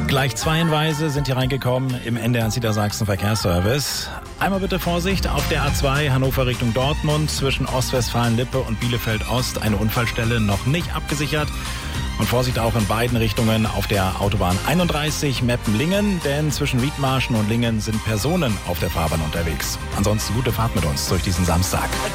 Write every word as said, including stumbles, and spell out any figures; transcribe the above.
Gleich zwei Hinweise sind hier reingekommen im N D R Niedersachsen Verkehrsservice. Einmal bitte Vorsicht auf der A zwei Hannover Richtung Dortmund zwischen Ostwestfalen-Lippe und Bielefeld-Ost. Eine Unfallstelle noch nicht abgesichert. Und Vorsicht auch in beiden Richtungen auf der Autobahn einunddreißig Meppen-Lingen, denn zwischen Wiedmarschen und Lingen sind Personen auf der Fahrbahn unterwegs. Ansonsten gute Fahrt mit uns durch diesen Samstag.